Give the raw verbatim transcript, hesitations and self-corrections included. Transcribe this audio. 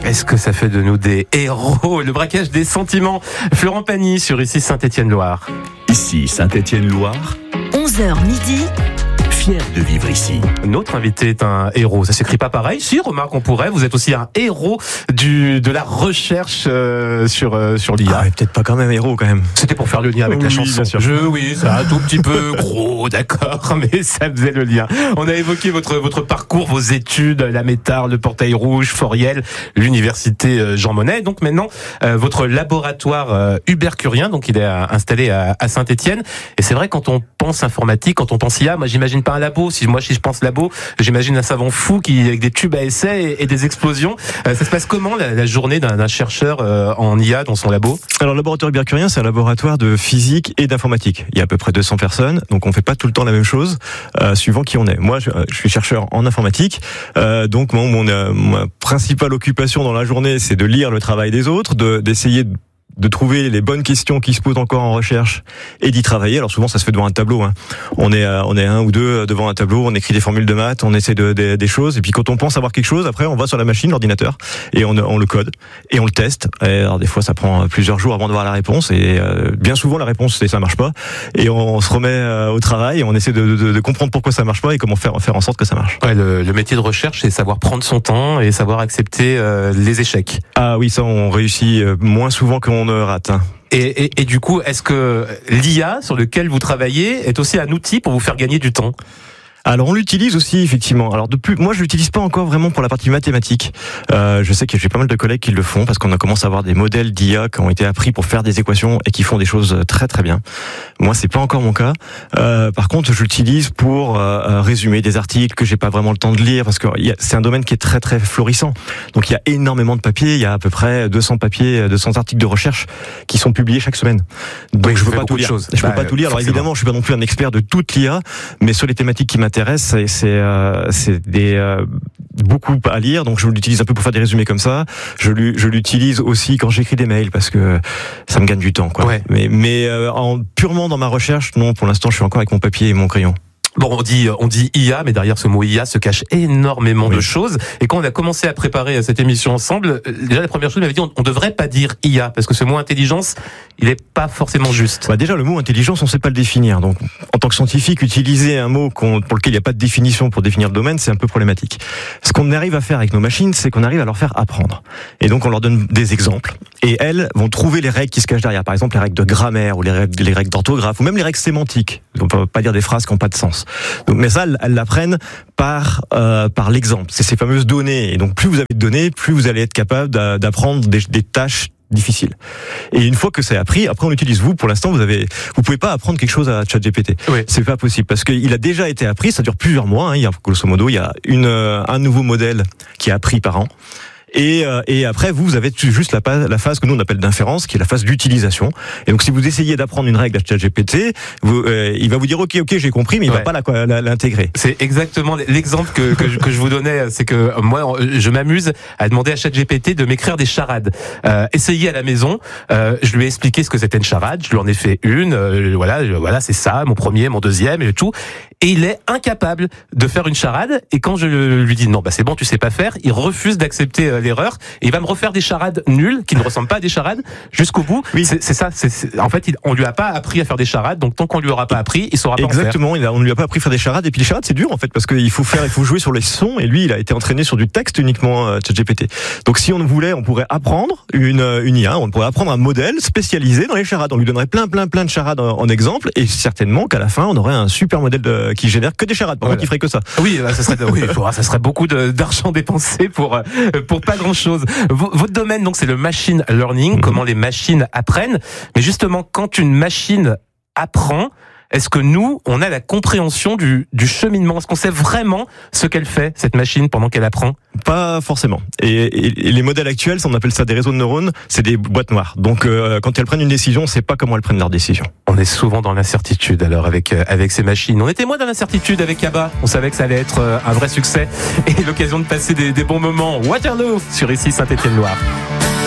Est-ce que ça fait de nous des héros? Le braquage des sentiments. Florent Pagny sur Ici Saint-Étienne-Loire. Ici Saint-Étienne-Loire. onze heures midi. Fier de vivre ici. Notre invité est un héros. Ça s'écrit pas pareil. Si, remarque, on pourrait. Vous êtes aussi un héros du, de la recherche euh, sur, euh, sur l'I A. Ah, mais peut-être pas quand même héros quand même. C'était pour faire le lien avec oui, la chanson. Bien sûr. Je, oui, c'est un tout petit peu gros, d'accord, mais ça faisait le lien. On a évoqué votre, votre parcours, vos études, la Métard, le Portail Rouge, Foriel, l'université Jean Monnet. Donc maintenant, euh, votre laboratoire euh, Ubercurien, donc il est euh, installé à, à Saint-Étienne. Et c'est vrai, quand on pense informatique, quand on pense I A, moi j'imagine pas un labo. Si moi si je pense labo, j'imagine un savant fou qui avec des tubes à essai et, et des explosions. Euh, ça se passe comment la, la journée d'un, d'un chercheur euh, en I A dans son labo? Alors le laboratoire Ubercurien, c'est un laboratoire de physique et d'informatique. Il y a à peu près deux cents personnes, donc on fait pas tout le temps la même chose, euh, suivant qui on est. Moi, je, je suis chercheur en informatique, euh, donc mon, mon, euh, ma principale occupation dans la journée, c'est de lire le travail des autres, de, d'essayer de de trouver les bonnes questions qui se posent encore en recherche et d'y travailler. Alors souvent ça se fait devant un tableau, hein. On est euh, on est un ou deux devant un tableau, on écrit des formules de maths, on essaie de, de, des choses, et puis quand on pense avoir quelque chose, après on va sur la machine, l'ordinateur, et on, on le code et on le teste. Et alors des fois ça prend plusieurs jours avant de voir la réponse, et euh, bien souvent la réponse c'est ça marche pas, et on, on se remet euh, au travail et on essaie de, de, de comprendre pourquoi ça marche pas et comment faire faire en sorte que ça marche. Ouais, le, le métier de recherche, c'est savoir prendre son temps et savoir accepter euh, les échecs. Ah oui, ça on réussit moins souvent qu'on ne rate. Hein. Et, et, et du coup, est-ce que l'I A sur lequel vous travaillez est aussi un outil pour vous faire gagner du temps? Alors on l'utilise aussi effectivement. Alors de plus, moi je l'utilise pas encore vraiment pour la partie mathématique. Euh, je sais que j'ai pas mal de collègues qui le font parce qu'on a commencé à avoir des modèles d'I A qui ont été appris pour faire des équations et qui font des choses très très bien. Moi c'est pas encore mon cas. Euh, par contre je l'utilise pour euh, résumer des articles que j'ai pas vraiment le temps de lire parce que y a, c'est un domaine qui est très très florissant. Donc il y a énormément de papiers. Il y a à peu près deux cents papiers, deux cents articles de recherche qui sont publiés chaque semaine. Donc oui, je peux pas tout lire. Je bah, peux pas tout lire. Alors forcément. évidemment je suis pas non plus un expert de toute l'I A, mais sur les thématiques qui m'intéressent C'est, c'est, euh, c'est des, euh, beaucoup à lire, donc je l'utilise un peu pour faire des résumés comme ça. Je, je l'utilise aussi quand j'écris des mails parce que ça me gagne du temps, quoi. Ouais. Mais, mais euh, en, purement dans ma recherche, non, pour l'instant, je suis encore avec mon papier et mon crayon. Bon, on dit, on dit I A, mais derrière ce mot I A se cache énormément oui. de choses. Et quand on a commencé à préparer cette émission ensemble, déjà la première chose, on m'avait dit, on, on devrait pas dire I A, parce que ce mot intelligence, il est pas forcément juste. Bah déjà, le mot intelligence, on sait pas le définir. Donc, en tant que scientifique, utiliser un mot qu'on, pour lequel il n'y a pas de définition pour définir le domaine, c'est un peu problématique. Ce qu'on arrive à faire avec nos machines, c'est qu'on arrive à leur faire apprendre. Et donc, on leur donne des exemples. Et elles vont trouver les règles qui se cachent derrière. Par exemple, les règles de grammaire, ou les règles, les règles d'orthographe, ou même les règles sémantiques. On peut pas dire des phrases qui n'ont pas de sens. Donc, mais ça, elles l'apprennent par euh, par l'exemple. C'est ces fameuses données. Et donc, plus vous avez de données, plus vous allez être capable d'apprendre des, des tâches difficiles. Et une fois que c'est appris, après on l'utilise. Vous, pour l'instant, vous avez, vous pouvez pas apprendre quelque chose à ChatGPT. Oui. C'est pas possible parce qu'il a déjà été appris. Ça dure plusieurs mois. Hein. Il y a, grosso modo, il y a une un nouveau modèle qui est appris par an. Et, euh, et après, vous, vous avez juste la, la phase que nous on appelle d'inférence, qui est la phase d'utilisation. Et donc, si vous essayez d'apprendre une règle à ChatGPT, vous, euh, il va vous dire OK, OK, j'ai compris, mais il ouais. va pas la, la, l'intégrer. C'est exactement l'exemple que, que, je, que je vous donnais. C'est que moi, je m'amuse à demander à ChatGPT de m'écrire des charades. Euh, essayez à la maison. Euh, je lui ai expliqué ce que c'était une charade. Je lui en ai fait une. Euh, voilà, voilà, c'est ça, mon premier, mon deuxième et tout. Et il est incapable de faire une charade. Et quand je lui dis non, bah c'est bon, tu sais pas faire, il refuse d'accepter l'erreur et il va me refaire des charades nulles qui ne ressemblent pas à des charades jusqu'au bout. Oui. C'est, c'est ça. C'est, c'est, en fait, il, on lui a pas appris à faire des charades, donc tant qu'on lui aura pas appris, il saura pas Exactement, en faire. Exactement. On lui a pas appris à faire des charades et puis les charades c'est dur en fait parce qu'il faut faire, il faut jouer sur les sons et lui il a été entraîné sur du texte uniquement euh, ChatGPT. Donc si on voulait, on pourrait apprendre une une I A, on pourrait apprendre un modèle spécialisé dans les charades. On lui donnerait plein plein plein de charades en, en exemple et certainement qu'à la fin on aurait un super modèle de, qui génère que des charades. Par contre, il ferait que ça. Oui, ça serait, oui, ça serait beaucoup de, d'argent dépensé pour pour pas grand chose. Votre domaine, donc, c'est le machine learning, mmh. comment les machines apprennent. Mais justement, quand une machine apprend, est-ce que nous, on a la compréhension du, du cheminement? Est-ce qu'on sait vraiment ce qu'elle fait, cette machine, pendant qu'elle apprend? Pas forcément. Et, et, et les modèles actuels, on appelle ça des réseaux de neurones, c'est des boîtes noires. Donc, euh, quand elles prennent une décision, on ne sait pas comment elles prennent leur décision. On est souvent dans l'incertitude, alors, avec, euh, avec ces machines. On était moins dans l'incertitude avec Abba. On savait que ça allait être euh, un vrai succès et l'occasion de passer des, des bons moments. Waterloo, sur Ici Saint-Étienne-Loire.